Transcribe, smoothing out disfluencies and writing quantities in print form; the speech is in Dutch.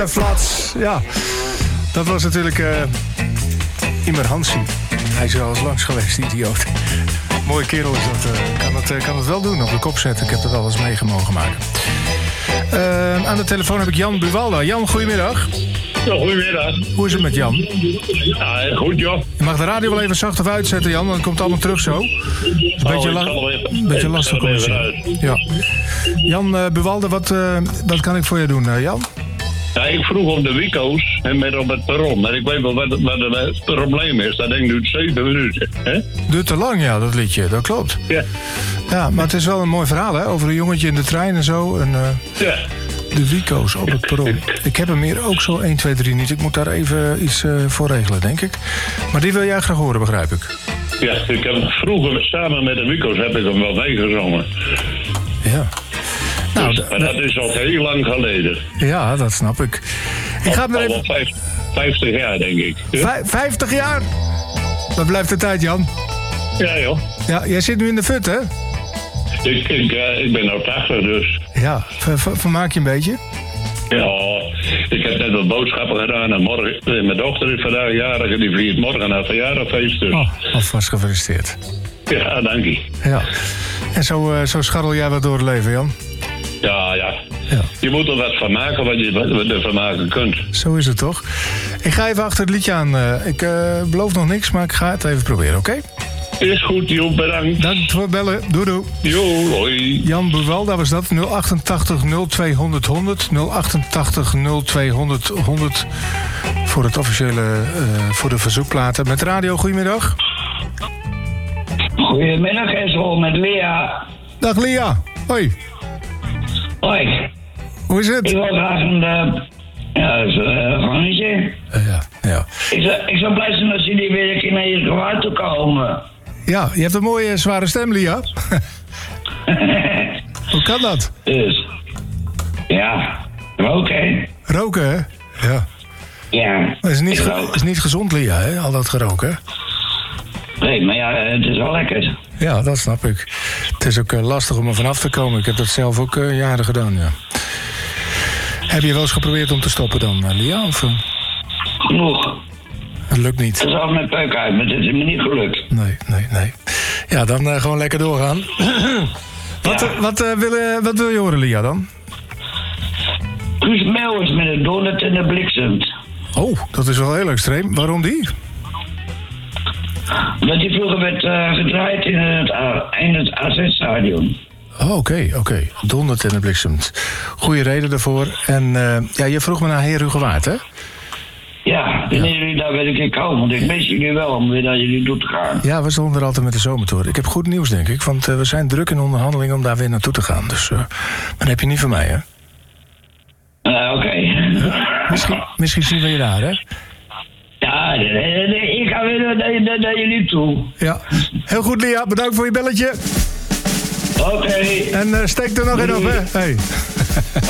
Flats, ja. Dat was natuurlijk Imer Hansie. Hij is er al eens langs geweest, die idioot. Mooie kerel is dat. Kan het wel doen, op de kop zetten. Ik heb er wel eens mee mogen maken. Aan de telefoon heb ik Jan Buwalda. Jan, goedemiddag. Ja, goedemiddag. Hoe is het met Jan? Ja, goed joh. Je mag de radio wel even zacht of uitzetten, Jan, want het komt allemaal terug zo. Een beetje lastig communiceren. Ja. Jan Buwalda, wat kan ik voor je doen, Jan? Ja, ik vroeg om de Wico's en met op het perron. Maar ik weet wel wat het probleem is. Dat denk ik nu 7 minuten. Hè? Duurt te lang, ja, dat liedje. Dat klopt. Ja. Ja, maar het is wel een mooi verhaal, hè? Over een jongetje in de trein en zo. En, ja. De Wico's op het perron. Ik heb hem hier ook zo 1, 2, 3 niet. Ik moet daar even iets voor regelen, denk ik. Maar die wil jij graag horen, begrijp ik. Ja, ik heb vroeger samen met de Wico's heb ik hem wel meegezongen. Ja. Nou, maar dat is al heel lang geleden. Ja, dat snap ik. Ik ga er even... 50 jaar, denk ik. Ja? 50 jaar? Dat blijft de tijd, Jan. Ja, joh. Ja, jij zit nu in de fut, hè? Ik ben nou 80, dus. Ja, vermaak je een beetje? Ja, ik heb net wat boodschappen gedaan. En morgen, mijn dochter is vandaag jarig en die viert morgen naar verjaardagfeest. Dus. Oh, alvast gefeliciteerd. Ja, dank je. Ja. En zo scharrel jij wat door het leven, Jan? Ja. Je moet er wat van maken wat je ervan maken kunt. Zo is het toch? Ik ga even achter het liedje aan. Ik beloof nog niks, maar ik ga het even proberen, oké? Is goed, joh, bedankt. Dank voor het bellen. Doei. Jo, hoi. Jan Buwalda was dat. 088 0200 100. 088 0200 100. Voor het officiële, voor de verzoekplaten. Met radio, goedemiddag. Goedemiddag, Esrol, met Lea. Dag Lea. Hoi. Hoi. Hoe is het? Ik wil graag een gangetje. Ja. Ik zou blij zijn als jullie weer een keer naar je gewaar toe komen. Ja, je hebt een mooie zware stem, Lea. Hoe kan dat? Dus, ja, roken. Roken, hè? Ja. Ja. Maar is niet gezond, Lea, hè? Al dat geroken, hè? Nee, maar ja, het is wel lekker. Ja, dat snap ik. Het is ook lastig om er vanaf te komen. Ik heb dat zelf ook jaren gedaan, ja. Heb je wel eens geprobeerd om te stoppen dan, Lea? Of, Genoeg. Het lukt niet. Het is al met peuk uit, maar het is me niet gelukt. Nee. Ja, dan gewoon lekker doorgaan. Wat wil je horen, Lea, dan? Guus Meeuwis met een donut en een bliksemt. Oh, dat is wel heel extreem. Waarom die? Omdat die vroeger werd gedraaid in het AZ-stadion. Oh, oké. Dondert en de bliksemt. Goeie reden daarvoor. En je vroeg me naar Heer Hugewaard, hè? Ja, wanneer jullie daar weer een keer komen. Want ik mis jullie wel om weer naar jullie toe te gaan. Ja, we stonden er altijd met de zomertour. Ik heb goed nieuws, denk ik. Want we zijn druk in onderhandeling om daar weer naartoe te gaan. Dus dan heb je niet van mij, hè? Oké. Misschien zien we je daar, hè? Ja, ik ga weer naar jullie toe. Ja, heel goed, Lea. Bedankt voor je belletje. Oké. En steek er nog in op, hè? Hey.